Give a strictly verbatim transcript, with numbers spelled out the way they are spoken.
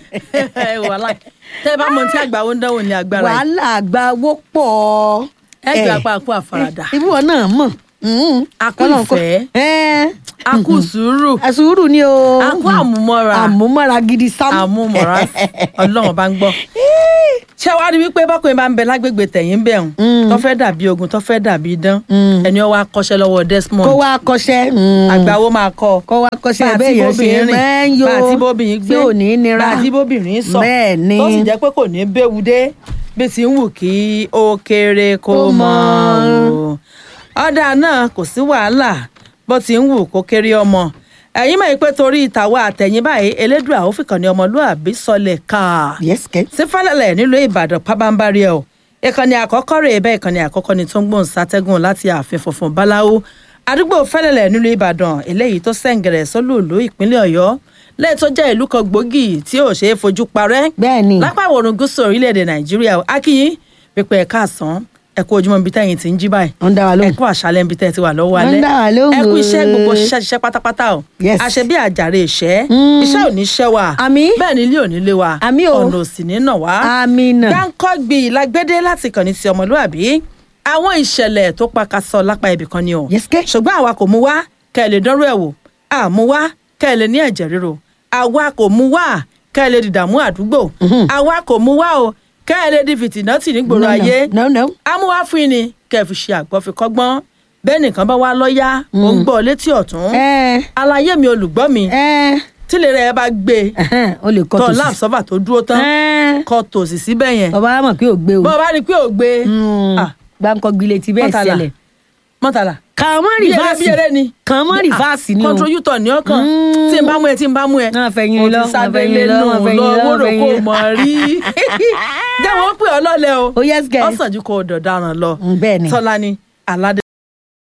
wàhálà tẹ́ ẹ bá mọ tí àgbàwo ń dánwò ní agbára yìí. wàhálà àgbàwo pọ̀. ẹ gbà pa àpò àfaradà. ìwọ náà mọ̀. akú ìfẹ́ akú sùúrù sùúrù ni o. akú àmúmọ́ra àmúmọ́ra gidi sámú. àmúmọ́ra ọlọ́run bá ń gbọ́. ṣé wàá rí wípé bákùnrin bá ń bẹ lágbègbè tẹ̀yìn bẹ̀ ń tó fẹ́ dàbí ogun tó fẹ́ dàbí idán ẹni ó wá kọ́ṣẹ́ lọ́wọ́ Desmond. kó wá kọ́ṣẹ́. àgbàwo máa kọ́. kó wá kọ́ṣẹ́ bẹ́ẹ̀ yẹn ṣe máa ń yọ bá àti bóbìnrin gbé tí ò ní nira bá àti bóbìnrin sọ bẹ́ẹ̀ ni tó sì jẹ́ pé kò ní béwu dé bí ti ń wù kí ó kéré kó mọ́ o. ọ̀dà náà kò sí wàhálà bó ti ń wù kó kéré ọmọ ẹ̀yin mọ̀ pé torí ìtàwọ̀ àtẹ̀yìn báyìí elédùà ó fìkànnì ọmọlúàbí sọlẹ̀ ká sí Fẹ́lẹ́lẹ̀ nílùú Ìbàdàn pábánbárí ẹ̀ o ìkànnì àkọ́kọ́ rèé bẹ́ẹ̀ ìkànnì àkọ́kọ́ ni tó ń gbóhùn sátẹ́gùn láti ààfin funfun báláwo àdúgbò Fẹ́lẹ́lẹ̀ nílùú Ìbàdàn eléyìí tó sẹ̀ǹgẹ̀rẹ̀ sólùlú ìpínlẹ̀ Ọ̀yọ́ lẹ́yìn tó jẹ́ ìlú kan gbòógì tí ò ṣeé fojú parẹ́ lápá ìwọ̀rùn gúúsù orílẹ̀-èdè Nàìjíríà akínyìn pípẹ́ ẹ̀ka àsán ẹ kú ojúmọ́ ibi tẹ́yìn tí ń jí báyìí ẹ kú àṣálẹ́ ibi tẹ́ ti wà lọ́wọ́ alẹ́ ẹ kú iṣẹ́ gbogbo ṣiṣẹ́ ṣiṣẹ́ pátápátá o àṣẹ bí àjàre ìṣẹ́ iṣẹ́ ò ní ṣẹ́ wa bẹ́ẹ̀ ni ilé ò ní lé wa ọ̀nà ò sì ní nà wá Gbáǹkọ́gbì lágbédé láti kàn ní ti ọmọlúàbí àwọn ìṣẹ̀lẹ̀ tó pakasọ lápá ibì kan ni o ṣùgbọ́n àwa kò mú wá kẹ́ ẹ lè dánrú ẹ̀ wò àmú wá kẹ́ ẹ lè ní ẹ̀jẹ̀ ríro àwa kò mú wá kẹ́ ẹ lè dìdààmú àdúgbò àwa kò mú wá o kẹ́ ẹ lè di fìtìnátì nígboro ayé amúwá fún ni kẹ́ ẹ fi ṣe àgbọ̀fikọ́gbọ́n bẹ́ẹ̀ nìkan bá wá lọ́yà ó ń gbọ́ létí ọ̀tún àlàyé mi olùgbọ́ mi tílé rẹ̀ bá gbé tọ́ láàbùsọ́fà tó dúró tán kọ́ tòsí síbẹ̀ yẹn bàbá mọ̀ pé ò gbé o bàbá rí pé ò gbé Gbáǹkọ́gbì lè ti bẹ́ẹ̀ ṣẹlẹ̀ mọ́tàlá kàn mọ́ rìfáàsì kàn mọ́ rìfáàsì ni o kọ́ńtróyútọ̀ ní ọkàn tí n bá mú ẹ tí n bá mú ẹ náà fẹ̀yìn lọ o ti sábẹ́lẹ̀ nù lọ wóró kò mọ̀ rí jẹ́ wọ́n pè ọ́ lọ́lẹ̀ o ọ̀sán ju kò dọ̀daràn lọ Tọ́lání Aládé.